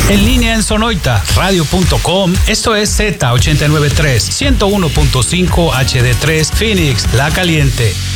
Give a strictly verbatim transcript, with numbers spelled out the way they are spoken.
En línea en sonoita radio punto com. Esto es Z ochenta y nueve punto tres, ciento uno punto cinco H D tres Phoenix, La Caliente.